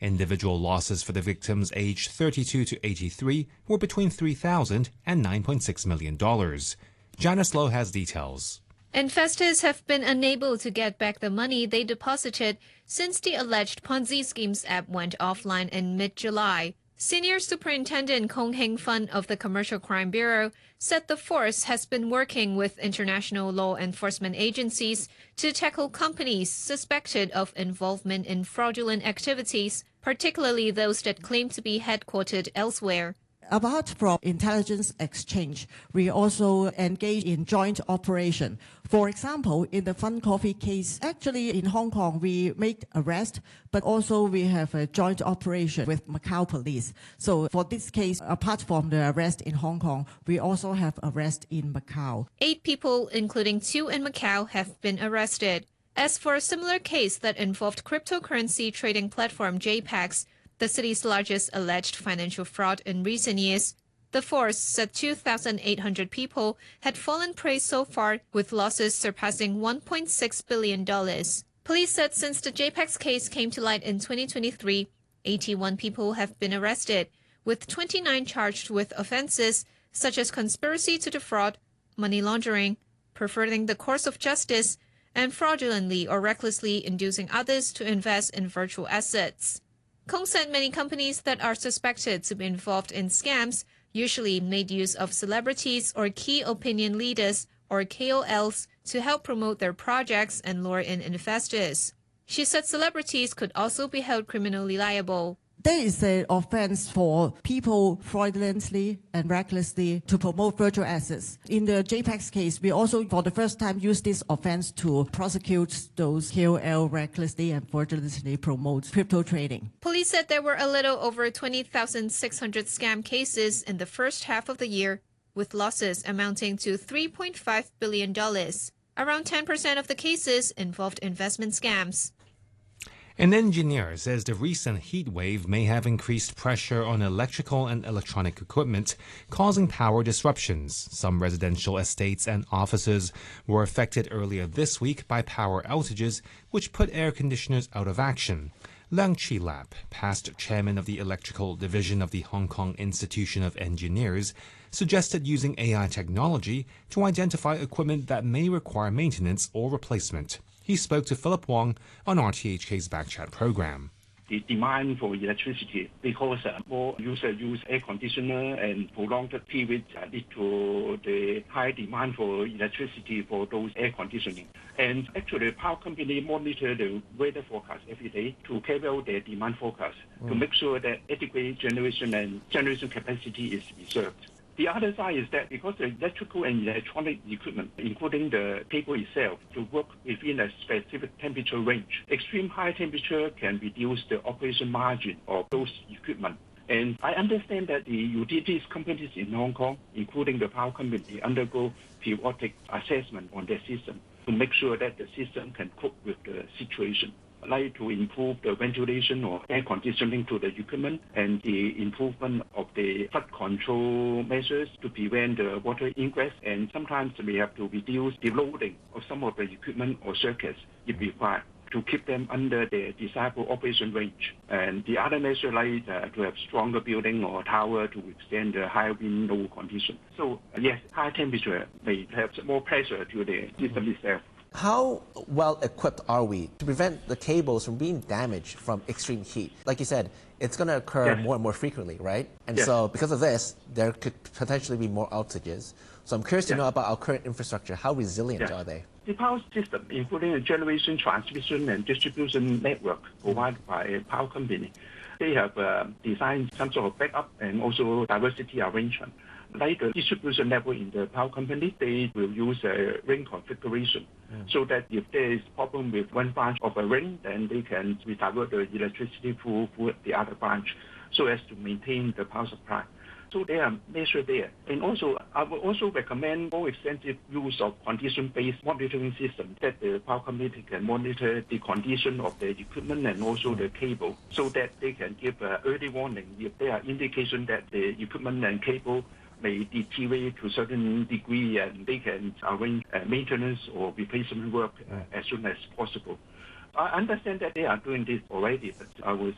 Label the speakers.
Speaker 1: Individual losses for the victims aged 32 to 83 were between $3,000 and $9.6 million. Janice Lowe has details.
Speaker 2: Investors have been unable to get back the money they deposited since the alleged Ponzi schemes app went offline in mid-July. Senior Superintendent Kong Heng Fun of the Commercial Crime Bureau said the force has been working with international law enforcement agencies to tackle companies suspected of involvement in fraudulent activities, particularly those that claim to be headquartered elsewhere.
Speaker 3: Apart from intelligence exchange, we also engage in joint operation. For example, in the Fun Coffee case, actually in Hong Kong, we make arrest, but also we have a joint operation with Macau police. So for this case, apart from the arrest in Hong Kong, we also have arrest in Macau.
Speaker 2: 8 people, including 2 in Macau, have been arrested. As for a similar case that involved cryptocurrency trading platform JPEX, the city's largest alleged financial fraud in recent years, the force said 2,800 people had fallen prey so far, with losses surpassing $1.6 billion. Police said since the JPEX case came to light in 2023, 81 people have been arrested, with 29 charged with offenses such as conspiracy to defraud, money laundering, perverting the course of justice, and fraudulently or recklessly inducing others to invest in virtual assets. Kong said many companies that are suspected to be involved in scams usually made use of celebrities or key opinion leaders or KOLs to help promote their projects and lure in investors. She said celebrities could also be held criminally liable.
Speaker 3: There is an offense for people fraudulently and recklessly to promote virtual assets. In the JPEX case, we also, for the first time, use this offense to prosecute those KOL recklessly and fraudulently promote crypto trading.
Speaker 2: Police said there were a little over 20,600 scam cases in the first half of the year, with losses amounting to $3.5 billion. Around 10% of the cases involved investment scams.
Speaker 1: An engineer says the recent heat wave may have increased pressure on electrical and electronic equipment, causing power disruptions. Some residential estates and offices were affected earlier this week by power outages, which put air conditioners out of action. Leung Chi-lap, past chairman of the electrical division of the Hong Kong Institution of Engineers, suggested using AI technology to identify equipment that may require maintenance or replacement. He spoke to Philip Wong on RTHK's Backchat program.
Speaker 4: The demand for electricity, because more users use air conditioner and prolonged periods lead to the high demand for electricity for those air conditioning. And actually, power company monitor the weather forecast every day to carry out their demand forecast to make sure that adequate generation and generation capacity is reserved. The other side is that because the electrical and electronic equipment, including the cable itself, to work within a specific temperature range, extreme high temperature can reduce the operation margin of those equipment. And I understand that the utilities companies in Hong Kong, including the power company, undergo periodic assessment on their system to make sure that the system can cope with the situation, like to improve the ventilation or air conditioning to the equipment and the improvement of the flood control measures to prevent the water ingress. And sometimes we have to reduce the loading of some of the equipment or circuits if required to keep them under the desirable operation range. And the other measure like to have stronger building or tower to withstand the high wind load condition. So yes, high temperature may have more pressure to the system itself.
Speaker 5: How well equipped are we to prevent the cables from being damaged from extreme heat? Like you said, it's going to occur more and more frequently, right? And so because of this, there could potentially be more outages. So I'm curious to know about our current infrastructure. How resilient are they?
Speaker 4: The power system, including a generation, transmission, and distribution network provided by a power company, they have designed some sort of backup and also diversity arrangement. Like the distribution network in the power company, they will use a ring configuration so that if there is problem with one branch of a ring, then they can divert the electricity through the other branch so as to maintain the power supply. So there are measures there. And also, I would also recommend more extensive use of condition-based monitoring system that the power company can monitor the condition of the equipment and also the cable so that they can give early warning if there are indications that the equipment and cable may deteriorate to a certain degree, and they can arrange maintenance or replacement work as soon as possible. I understand that they are doing this already, but I would